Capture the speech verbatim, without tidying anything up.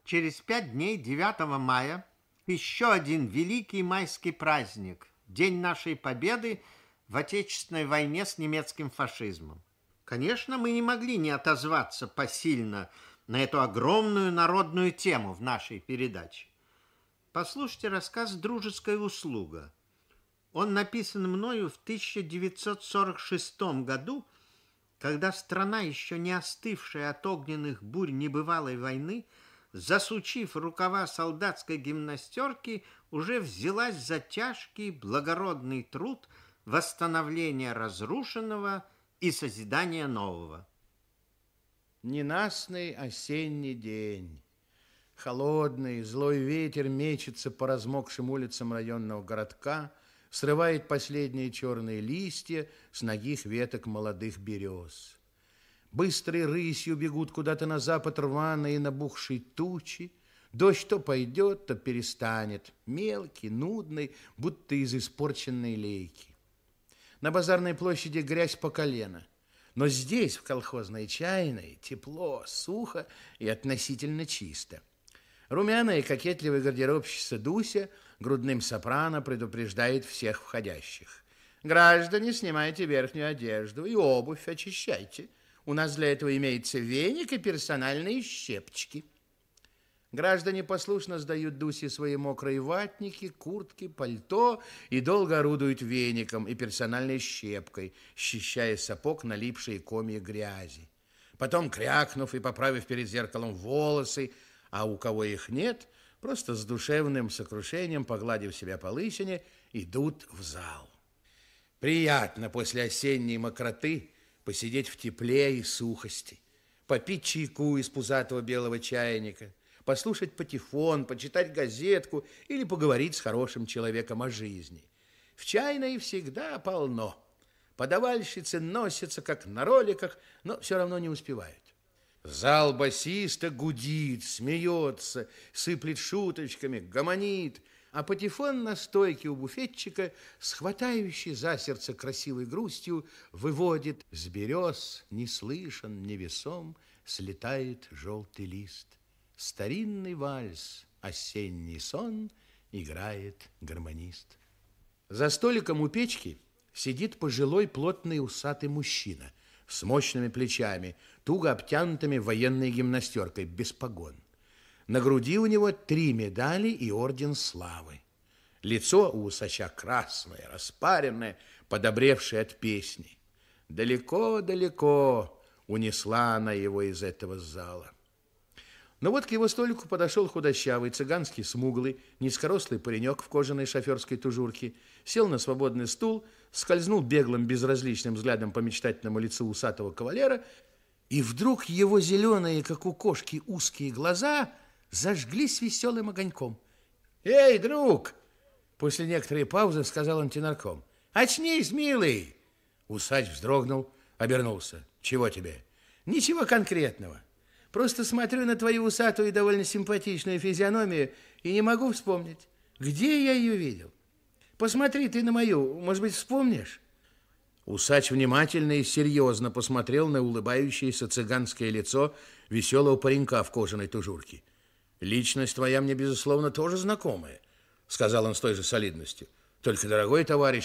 через пять дней, девятого мая, еще один великий майский праздник, день нашей победы в Отечественной войне с немецким фашизмом. Конечно, мы не могли не отозваться посильно на эту огромную народную тему в нашей передаче. Послушайте рассказ «Дружеская услуга». Он написан мною в тысяча девятьсот сорок шестом году, когда страна, еще не остывшая от огненных бурь небывалой войны, засучив рукава солдатской гимнастерки, уже взялась за тяжкий благородный труд восстановления разрушенного и созидания нового. Ненастный осенний день. Холодный, злой ветер мечется по размокшим улицам районного городка, срывает последние черные листья с нагих веток молодых берез. Быстрой рысью бегут куда-то на запад рваные набухшие тучи. Дождь то пойдет, то перестанет, мелкий, нудный, будто из испорченной лейки. На базарной площади грязь по колено. Но здесь, в колхозной чайной, тепло, сухо и относительно чисто. Румяная и кокетливая гардеробщица Дуся грудным сопрано предупреждает всех входящих. Граждане, снимайте верхнюю одежду и обувь очищайте. У нас для этого имеется веник и персональные щепочки. Граждане послушно сдают Дусе свои мокрые ватники, куртки, пальто и долго орудуют веником и персональной щепкой, счищая сапог налипшие комья грязи. Потом, крякнув и поправив перед зеркалом волосы, а у кого их нет, просто с душевным сокрушением, погладив себя по лысине, идут в зал. Приятно после осенней мокроты посидеть в тепле и сухости, попить чайку из пузатого белого чайника, послушать патефон, почитать газетку или поговорить с хорошим человеком о жизни. В чайной всегда полно. Подавальщицы носятся, как на роликах, но все равно не успевают. Зал басиста гудит, смеется, сыплет шуточками, гомонит, а патефон на стойке у буфетчика, схватающий за сердце красивой грустью, выводит: с берез не слышен, невесом слетает желтый лист. Старинный вальс, осенний сон играет гармонист. За столиком у печки сидит пожилой плотный усатый мужчина с мощными плечами, туго обтянутыми военной гимнастеркой, без погон. На груди у него три медали и орден славы. Лицо у усача красное, распаренное, подобревшее от песни. Далеко-далеко унесла она его из этого зала. Но вот к его столику подошел худощавый, цыганский, смуглый, низкорослый паренек в кожаной шоферской тужурке, сел на свободный стул, скользнул беглым, безразличным взглядом по мечтательному лицу усатого кавалера, и вдруг его зеленые, как у кошки, узкие глаза зажглись веселым огоньком. «Эй, друг!» После некоторой паузы сказал он тенорком. «Очнись, милый!» Усач вздрогнул, обернулся. «Чего тебе?» «Ничего конкретного. Просто смотрю на твою усатую и довольно симпатичную физиономию и не могу вспомнить, где я ее видел. Посмотри ты на мою, может быть, вспомнишь?» Усач внимательно и серьезно посмотрел на улыбающееся цыганское лицо веселого паренька в кожаной тужурке. «Личность твоя мне, безусловно, тоже знакомая», — сказал он с той же солидностью. «Только, дорогой товарищ,